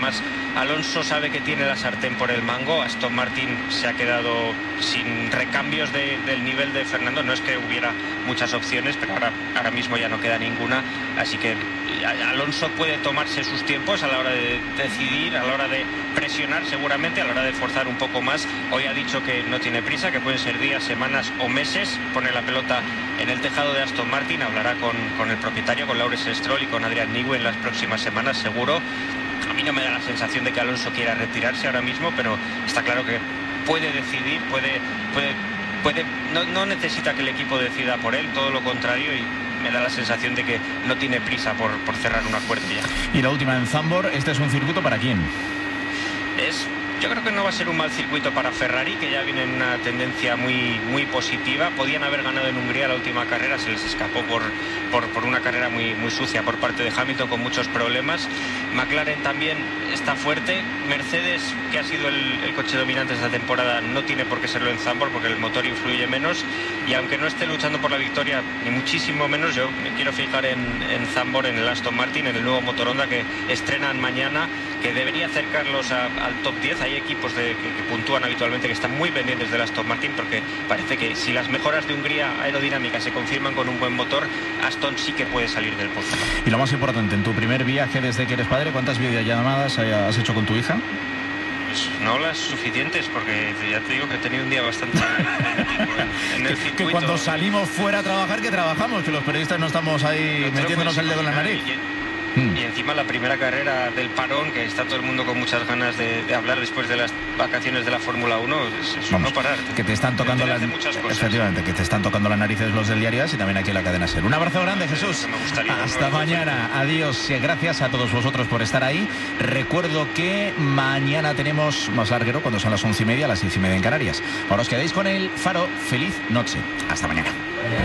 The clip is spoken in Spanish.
además Alonso sabe que tiene la sartén por el mango. Aston Martin se ha quedado sin recambios del nivel de Fernando. No es que hubiera muchas opciones, pero ahora mismo ya no queda ninguna, así que Alonso puede tomarse sus tiempos a la hora de decidir, a la hora de presionar seguramente, a la hora de forzar un poco más. Hoy ha dicho que no tiene prisa, que pueden ser días, semanas o meses. Pone la pelota en el tejado de Aston Martin, hablará con el propietario, con Lawrence Stroll y con Adrian Newey en las próximas semanas seguro. A mí no me da la sensación de que Alonso quiera retirarse ahora mismo, pero está claro que puede decidir, no necesita que el equipo decida por él, todo lo contrario, y me da la sensación de que no tiene prisa por cerrar un acuerdo ya. Y la última en Zandvoort, ¿este es un circuito para quién? Yo creo que no va a ser un mal circuito para Ferrari, que ya viene en una tendencia muy positiva. Podían haber ganado en Hungría la última carrera, se les escapó por una carrera muy sucia por parte de Hamilton, con muchos problemas. McLaren también está fuerte. Mercedes, que ha sido el coche dominante esta temporada, no tiene por qué serlo en Zandvoort porque el motor influye menos. Y aunque no esté luchando por la victoria, ni muchísimo menos, yo me quiero fijar en Zandvoort, en el Aston Martin, en el nuevo motor Honda que estrenan mañana, que debería acercarlos al top 10. Hay equipos que puntúan habitualmente que están muy pendientes del Aston Martin, porque parece que si las mejoras de Hungría aerodinámica se confirman con un buen motor, Aston sí que puede salir del pozo. Y lo más importante, en tu primer viaje desde que eres padre, ¿cuántas videollamadas has hecho con tu hija? Pues no las suficientes, porque ya te digo que he tenido un día bastante en el circuito. Que cuando salimos fuera a trabajar, que trabajamos, que los periodistas no estamos ahí metiéndonos el dedo en la nariz. Y encima la primera carrera del parón, que está todo el mundo con muchas ganas de hablar después de las vacaciones de la Fórmula 1, es no parar. Que te están tocando efectivamente, que te están tocando las narices los del Diario As y también aquí en la cadena SER. Un abrazo grande, Jesús. Hasta mañana. Adiós. Gracias a todos vosotros por estar ahí. Recuerdo que mañana tenemos más larguero cuando son las 11:30, las 10:30 en Canarias. Ahora os quedáis con el Faro. Feliz noche. Hasta mañana.